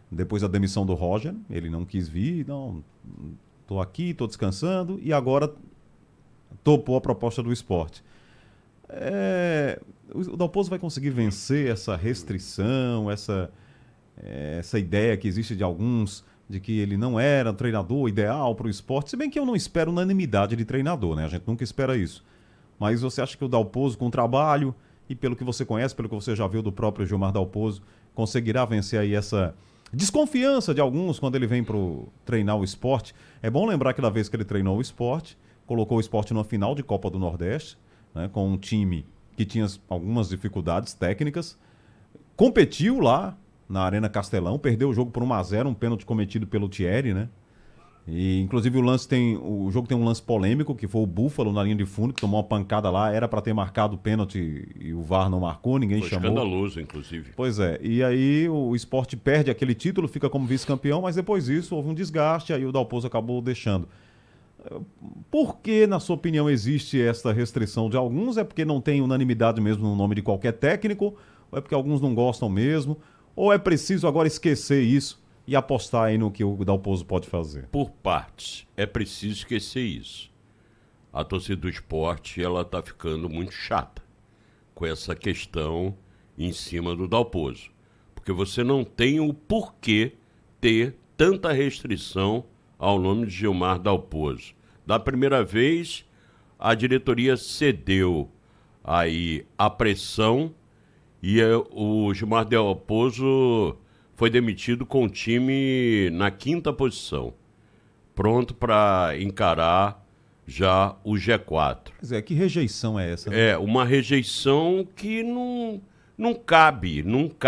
depois da demissão do Roger, ele não quis vir, não, estou aqui, estou descansando, e agora topou a proposta do Sport. O Dalpozo vai conseguir vencer essa restrição, essa ideia que existe de alguns de que ele não era o treinador ideal para o Sport, se bem que eu não espero unanimidade de treinador, né? A gente nunca espera isso. Mas você acha que o Dalpozo, com o trabalho, e pelo que você conhece, pelo que você já viu do próprio Gilmar Dalpozo, conseguirá vencer aí essa desconfiança de alguns quando ele vem para treinar o Sport? É bom lembrar que da vez que ele treinou o Sport, colocou o Sport numa final de Copa do Nordeste, né, com um time que tinha algumas dificuldades técnicas, competiu lá na Arena Castelão, perdeu o jogo por 1-0, um pênalti cometido pelo Thierry, né? E, inclusive, o jogo tem um lance polêmico, que foi o Búfalo na linha de fundo, que tomou uma pancada lá, era para ter marcado o pênalti e o VAR não marcou, ninguém Foi chamou. escandaloso, inclusive. Pois é, e aí o Sport perde aquele título, fica como vice-campeão, mas depois disso houve um desgaste, aí o Dalpozo acabou deixando. Por que, na sua opinião, existe essa restrição de alguns? É porque não tem unanimidade mesmo no nome de qualquer técnico? Ou é porque alguns não gostam mesmo? Ou é preciso agora esquecer isso e apostar aí no que o Dalpozo pode fazer? Por partes, é preciso esquecer isso. A torcida do Sport, ela tá ficando muito chata com essa questão em cima do Dalpozo. Porque você não tem o porquê ter tanta restrição ao nome de Gilmar Dalpozo. Da primeira vez, a diretoria cedeu aí a pressão e o Gilmar Dalpozo foi demitido com o time na 5ª posição, pronto para encarar já o G4. Quer dizer, que rejeição é essa? Né? É uma rejeição que não cabe.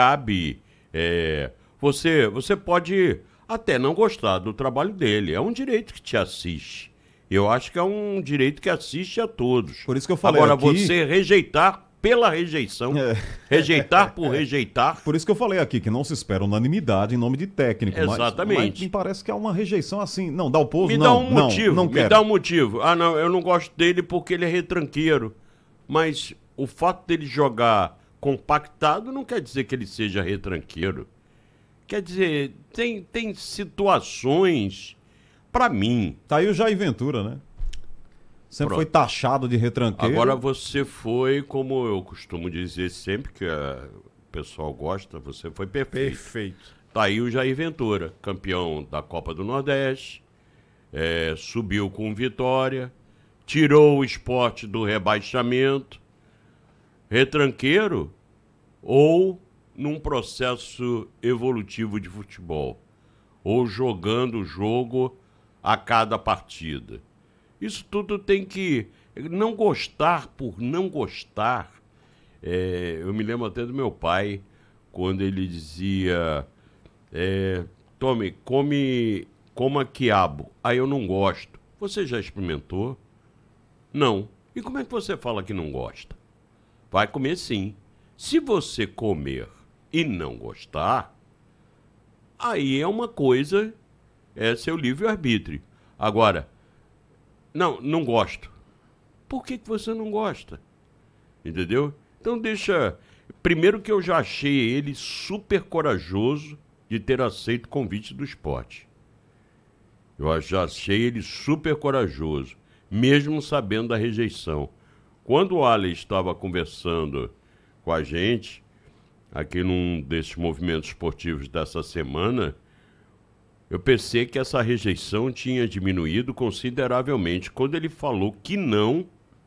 Você pode até não gostar do trabalho dele, é um direito que te assiste. Eu acho que é um direito que assiste a todos. Por isso que eu falei agora, aqui... você rejeitar pela rejeição, rejeitar por rejeitar... Por isso que eu falei aqui que não se espera unanimidade em nome de técnico. Exatamente. Mas me parece que é uma rejeição assim. Não, Dalpozo Me não. dá um motivo, não me quero. dá um motivo. Ah, não, eu não gosto dele porque ele é retranqueiro. Mas o fato dele jogar compactado não quer dizer que ele seja retranqueiro. Quer dizer, tem situações, pra mim... Tá aí o Jair Ventura, né? Sempre Pronto. foi taxado de retranqueiro. Agora você foi, como eu costumo dizer sempre, que o pessoal gosta, você foi perfeito. Perfeito. Tá aí o Jair Ventura, campeão da Copa do Nordeste, subiu com vitória, tirou o Sport do rebaixamento, retranqueiro ou num processo evolutivo de futebol, ou jogando o jogo a cada partida. Isso tudo tem que... Não gostar por não gostar. Eu me lembro até do meu pai, quando ele dizia... Tome, coma quiabo. Aí eu não gosto. Você já experimentou? Não. E como é que você fala que não gosta? Vai comer sim. Se você comer e não gostar, aí é uma coisa, é seu livre-arbítrio. Agora, não gosto. Por que você não gosta? Entendeu? Então deixa... Primeiro que eu já achei ele super corajoso de ter aceito o convite do Sport. Eu já achei ele super corajoso, mesmo sabendo da rejeição. Quando o Ale estava conversando com a gente, aqui num desses movimentos esportivos dessa semana, eu pensei que essa rejeição tinha diminuído consideravelmente. Quando ele falou que não,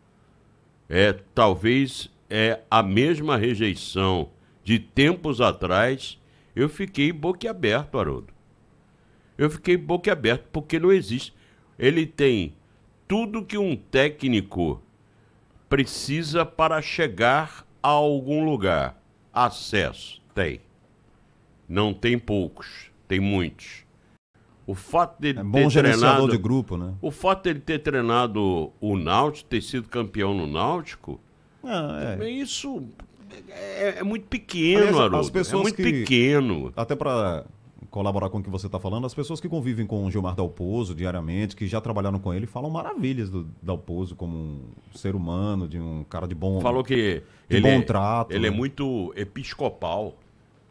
talvez a mesma rejeição de tempos atrás, eu fiquei boquiaberto, Haroldo. Eu fiquei boquiaberto porque não existe. Ele tem tudo que um técnico precisa para chegar a algum lugar. Acesso, tem. Não tem poucos, tem muitos. O fato dele bom gerenciador de grupo, né? O fato dele ter treinado o Náutico, ter sido campeão no Náutico, isso é muito pequeno, Haroldo. É muito pequeno. Até para colaborar com o que você está falando, as pessoas que convivem com o Gilmar Dalpozo diariamente, que já trabalharam com ele, falam maravilhas do Dalpozo como um ser humano, de um cara de bom... Falou que bom trato. Ele é muito episcopal.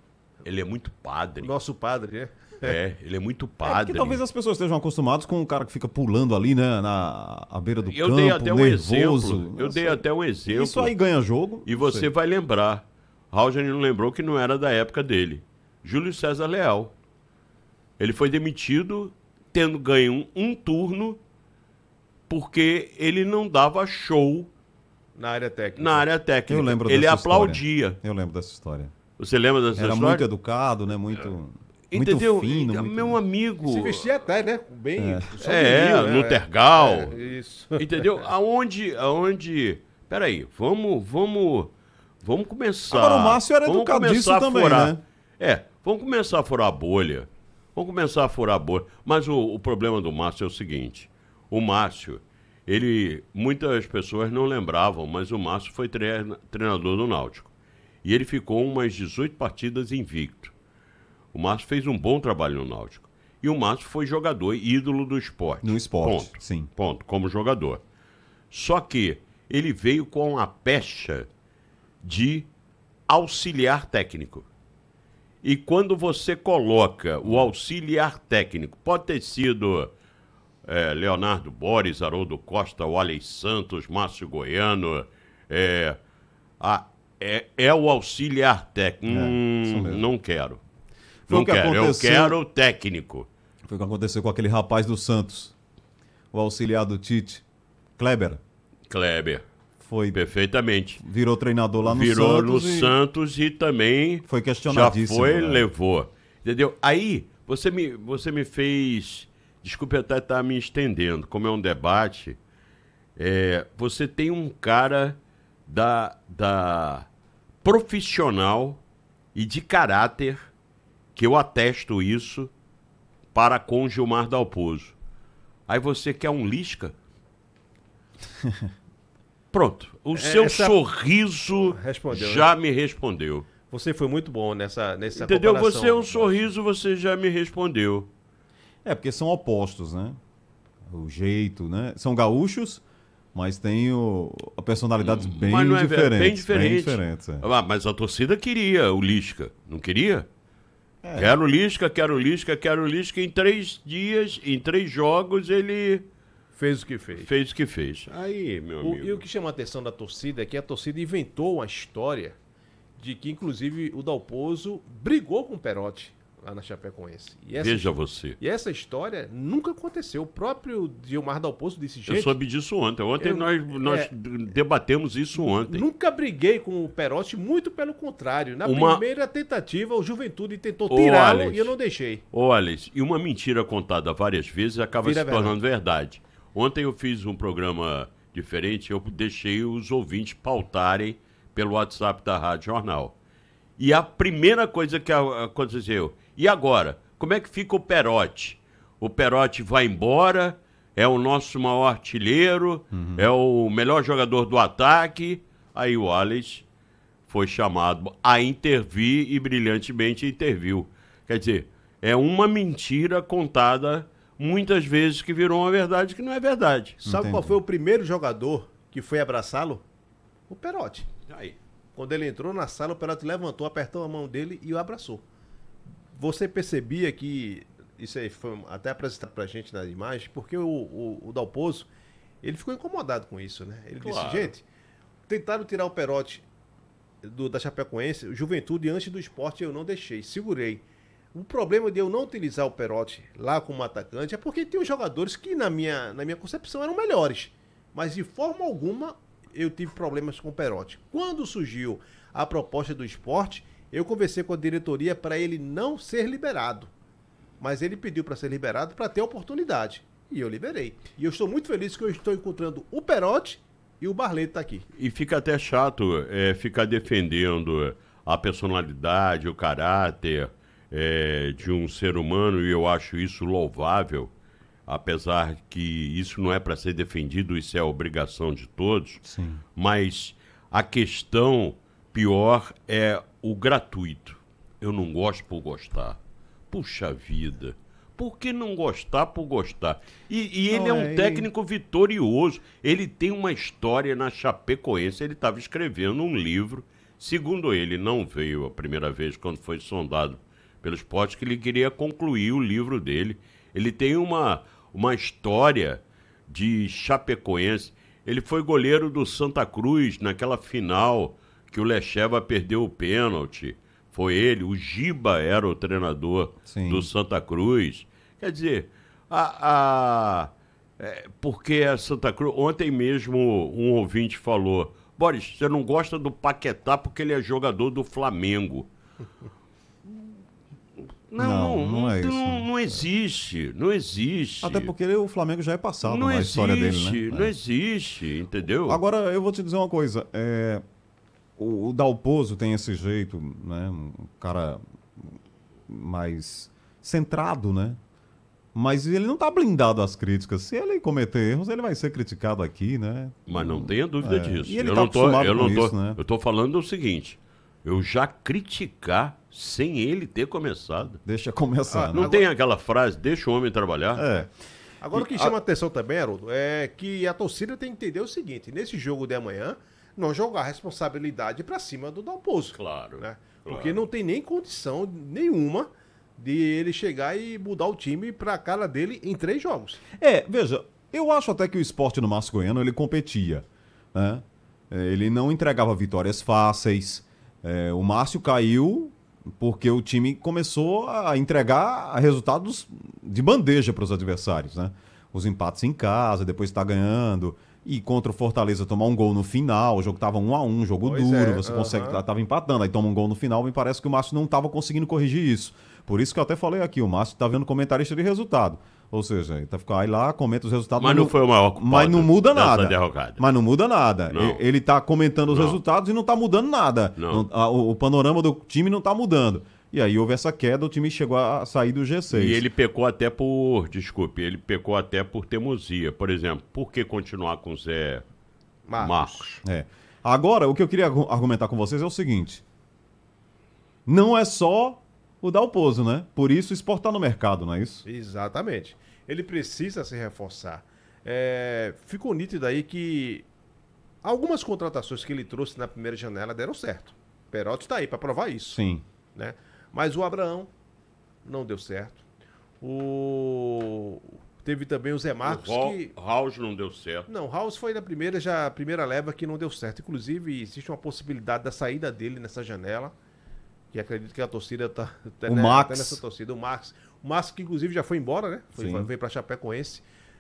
Ele é muito padre. Nosso padre, né? Ele é muito Porque padre. talvez as pessoas estejam acostumadas com o cara que fica pulando ali, né, à beira do Eu campo, dei até um nervoso. exemplo. Eu dei até um exemplo. Isso aí ganha jogo. E você vai lembrar. Roger não lembrou que não era da época dele. Júlio César Leal. Ele foi demitido tendo ganho um turno porque ele não dava show Na área técnica. na área técnica. Eu lembro Ele dessa aplaudia. história. Eu lembro dessa história. Você lembra dessa Era história? muito educado, né? Muito Entendeu? fino. Meu muito... amigo. Se vestia até, né? Bem. No tergal. Isso. Entendeu? Aonde... Peraí, vamos começar... Agora, o Márcio era vamos educadíssimo começar a também, furar. né? Vamos começar a furar a bolha. Vamos começar a furar a bolha. Mas o problema do Márcio é o seguinte. O Márcio, muitas pessoas não lembravam, mas o Márcio foi treinador do Náutico. E ele ficou umas 18 partidas invicto. O Márcio fez um bom trabalho no Náutico. E o Márcio foi jogador, ídolo do esporte. No esporte, Ponto. sim. Ponto, como jogador. Só que ele veio com a pecha de auxiliar técnico. E quando você coloca o auxiliar técnico, pode ter sido Leonardo Boris, Haroldo Costa, Wally Santos, Márcio Goiano, é o auxiliar técnico. Isso mesmo. Não quero. Foi Não o que quero, eu aconteceu. quero o técnico. Foi o que aconteceu com aquele rapaz do Santos. O auxiliar do Tite, Kleber. Foi perfeitamente. Virou treinador lá no Virou Santos. no Santos e também foi já questionadíssimo. foi, levou. Entendeu? Aí, você me fez... Desculpe até estar me estendendo. Como é um debate, você tem um cara da profissional e de caráter, que eu atesto isso, para com Gilmar Dalpozo. Aí você quer um Lisca? Pronto. O seu sorriso já me respondeu. Você foi muito bom nessa Entendeu? comparação. Você é um sorriso, você já me respondeu. Porque são opostos, né? O jeito, né? São gaúchos, mas tem a personalidades bem Mas não é diferentes. bem diferente. Bem diferentes, Mas a torcida queria o Lisca, não queria? Quero o Lisca, quero o Lisca, quero o Lisca. Em 3 dias, em 3 jogos, ele... Fez o que fez. Fez o que fez. Aí, meu amigo. E o que chama a atenção da torcida é que a torcida inventou uma história de que, inclusive, o Dalpozo brigou com o Perotti lá na Chapecoense. Veja você. E essa história nunca aconteceu. O próprio Gilmar Dalpozo disse, gente... Eu soube disso ontem. Ontem nós debatemos isso ontem. Nunca briguei com o Perotti, muito pelo contrário. Na primeira tentativa, o Juventude tentou tirá-lo e eu não deixei. Olha, e uma mentira contada várias vezes acaba se tornando verdade. Ontem eu fiz um programa diferente, eu deixei os ouvintes pautarem pelo WhatsApp da Rádio Jornal. E a primeira coisa que aconteceu, e agora? Como é que fica o Perotti? O Perotti vai embora, é o nosso maior artilheiro, é o melhor jogador do ataque. Aí o Wallace foi chamado a intervir e brilhantemente interviu. Quer dizer, é uma mentira contada muitas vezes que virou uma verdade que não é verdade. Sabe qual foi o primeiro jogador que foi abraçá-lo? O Perotti. Aí. Quando ele entrou na sala, o Perotti levantou, apertou a mão dele e o abraçou. Você percebia que... Isso aí foi até apresentado pra gente nas imagens, porque o Dalpozo, ele ficou incomodado com isso, né? Ele disse, gente, tentaram tirar o Perotti da Chapecoense, o Juventude antes do Esporte eu não deixei, segurei. O problema de eu não utilizar o Perotti lá como atacante é porque tem os jogadores que, na minha concepção, eram melhores. Mas, de forma alguma, eu tive problemas com o Perotti. Quando surgiu a proposta do Esporte, eu conversei com a diretoria para ele não ser liberado. Mas ele pediu para ser liberado para ter oportunidade. E eu liberei. E eu estou muito feliz que eu estou encontrando o Perotti e o Barleto está aqui. E fica até chato ficar defendendo a personalidade, o caráter... de um ser humano, e eu acho isso louvável, apesar que isso não é para ser defendido, isso é obrigação de todos. Sim. Mas a questão pior é o gratuito. Eu não gosto por gostar. Puxa vida, por que não gostar por gostar? E ele é um técnico vitorioso, ele tem uma história na Chapecoense, ele estava escrevendo um livro, Segundo ele, não veio a primeira vez quando foi sondado pelo Sport, que ele queria concluir o livro dele. Ele tem uma história de chapecoense. Ele foi goleiro do Santa Cruz naquela final que o Lecheva perdeu o pênalti. Foi ele, o Giba era o treinador do Santa Cruz. Quer dizer, porque a Santa Cruz... Ontem mesmo um ouvinte falou: Boris, você não gosta do Paquetá porque ele é jogador do Flamengo. Não é isso. Não existe, não existe. Até porque o Flamengo já é passado não na existe, história dele, né? Não existe, entendeu? Agora, eu vou te dizer uma coisa. O Dalpozo tem esse jeito, né? Um cara mais centrado, né? Mas ele não está blindado às críticas. Se ele cometer erros, ele vai ser criticado aqui, né? Mas não tenha dúvida disso. E ele está acostumado com isso, né? Eu estou falando o seguinte: eu já criticar sem ele ter começado. Deixa começar. Não tem aquela frase, deixa o homem trabalhar? Agora, o que chama atenção também, Haroldo, é que a torcida tem que entender o seguinte: nesse jogo de amanhã, não jogar a responsabilidade para cima do Dalpozo. Claro. Né? Porque não tem nem condição nenhuma de ele chegar e mudar o time para a cara dele em 3 jogos. Veja, eu acho até que o Sport no Márcio Goiano, ele competia, né? Ele não entregava vitórias fáceis. O Márcio caiu porque o time começou a entregar resultados de bandeja para os adversários, né? Os empates em casa, depois está ganhando. E contra o Fortaleza tomar um gol no final, o jogo estava 1-1, jogo duro, você consegue, estava empatando, aí toma um gol no final, me parece que o Márcio não estava conseguindo corrigir isso. Por isso que eu até falei aqui, o Márcio está vendo comentarista de resultado. Ou seja, ele vai lá, comenta os resultados. Mas não foi o maior culpado. Mas não muda nada. Derrocada. Mas não muda nada. Não. Ele está comentando os resultados e não está mudando nada. Não. O panorama do time não está mudando. E aí houve essa queda, o time chegou a sair do G6. E ele pecou até por teimosia. Por exemplo, por que continuar com o Zé Marcos? Agora, o que eu queria argumentar com vocês é o seguinte: não é só o Dalpozo, né? Por isso o Sport está no mercado, não é isso? Exatamente. Ele precisa se reforçar. Ficou nítido aí que algumas contratações que ele trouxe na primeira janela deram certo. Perotti está aí para provar isso. Sim. Né? Mas o Abraão não deu certo. Teve também o Zé Marcos. O House não deu certo. Não, o House foi a primeira leva que não deu certo. Inclusive, existe uma possibilidade da saída dele nessa janela. Que acredito que a torcida tá Max. nessa torcida. O Max, que inclusive já foi embora, né? Veio para Chapecoense.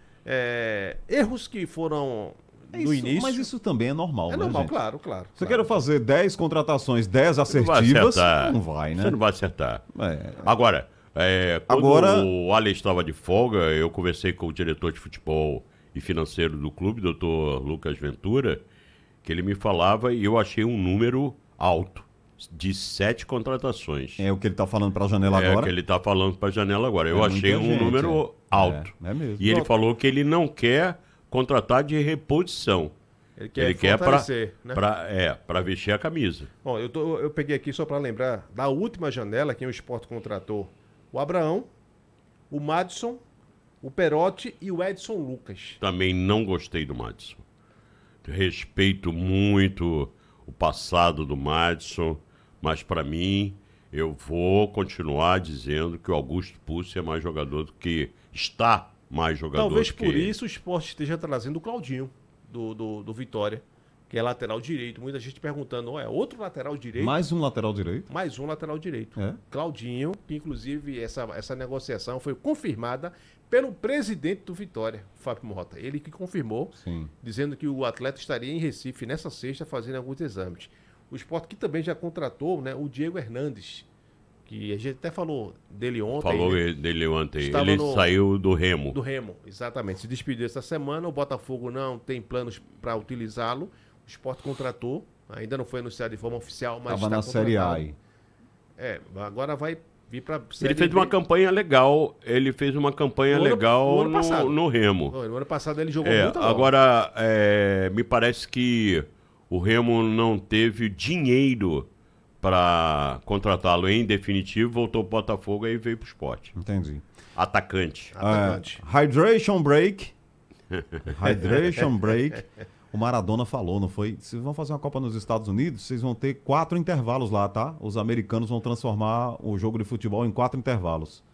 Erros que foram no início. Mas isso também é normal, né, normal, gente? claro. Você quer fazer 10 contratações, 10 assertivas, não vai, né? Você não vai acertar. Agora, quando o Alex estava de folga, eu conversei com o diretor de futebol e financeiro do clube, doutor Lucas Ventura, que ele me falava e eu achei um número alto, de 7 contratações. É o que ele está falando para a janela agora? É o que ele está falando para a janela agora. Eu achei um número alto. É mesmo. E ele falou que ele não quer contratar de reposição. Ele quer fortalecer, né? Para vestir a camisa. Bom, eu peguei aqui só para lembrar da última janela que o Sport contratou o Abraão, o Madison, o Perotti e o Edson Lucas. Também não gostei do Madison. Respeito muito o passado do Madison, mas para mim eu vou continuar dizendo que o Augusto Pucci é mais jogador do que está mais jogador. Talvez do que por isso o Sport esteja trazendo o Claudinho do Vitória, que é lateral direito. Muita gente perguntando, outro lateral direito? Mais um lateral direito? Mais um lateral direito. Claudinho, que inclusive essa negociação foi confirmada pelo presidente do Vitória, Fábio Mota. Ele que confirmou, dizendo que o atleta estaria em Recife nessa sexta fazendo alguns exames. O Sport que também já contratou, né, o Diego Hernandes, que a gente até falou dele ontem. Dele ontem. Ele saiu do Remo. Do Remo, exatamente. Se despediu essa semana. O Botafogo não tem planos para utilizá-lo. O Sport contratou. Ainda não foi anunciado de forma oficial, mas estava na Série A aí. Agora vai vir para Ele fez uma campanha legal. No Remo. No ano passado ele jogou muito mal. Agora, me parece que o Remo não teve dinheiro para contratá-lo em definitivo, voltou para o Botafogo e veio para o Sport. Entendi. Atacante. Hydration break. O Maradona falou, não foi? Se vão fazer uma Copa nos Estados Unidos, vocês vão ter 4 intervalos lá, tá? Os americanos vão transformar o jogo de futebol em 4 intervalos.